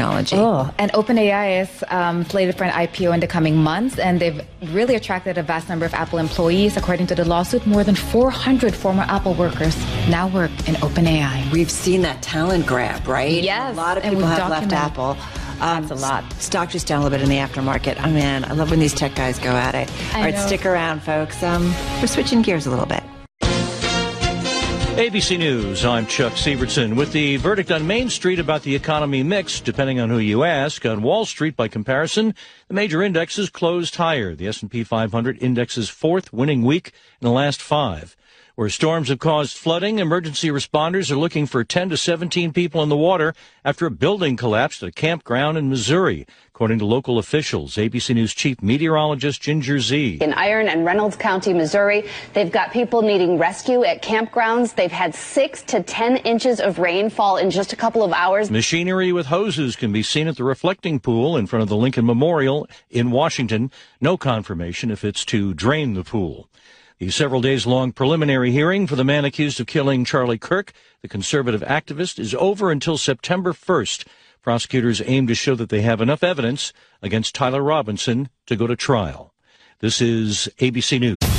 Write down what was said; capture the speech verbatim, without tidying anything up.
technology. Oh, and OpenAI is um, slated for an I P O in the coming months, and they've really attracted a vast number of Apple employees. According to the lawsuit, more than four hundred former Apple workers now work in OpenAI. We've seen that talent grab, right? Yes. A lot of people have left Apple. Um, That's a lot. Stock just down a little bit in the aftermarket. Oh, man, I love when these tech guys go at it. I All right, know. stick around, folks. Um, we're switching gears a little bit. A B C News, I'm Chuck Sievertson. With the verdict on Main Street about the economy mixed, depending on who you ask, on Wall Street, by comparison, the major indexes closed higher. The S and P five hundred index's fourth winning week in the last five. Where storms have caused flooding, emergency responders are looking for ten to seventeen people in the water after a building collapsed at a campground in Missouri, according to local officials. A B C News chief meteorologist Ginger Zee. In Iron and Reynolds County, Missouri, they've got people needing rescue at campgrounds. They've had six to ten inches of rain fall in just a couple of hours. Machinery with hoses can be seen at the reflecting pool in front of the Lincoln Memorial in Washington. No confirmation if it's to drain the pool. The several days long preliminary hearing for the man accused of killing Charlie Kirk, the conservative activist, is over until September first. Prosecutors aim to show that they have enough evidence against Tyler Robinson to go to trial. This is A B C News.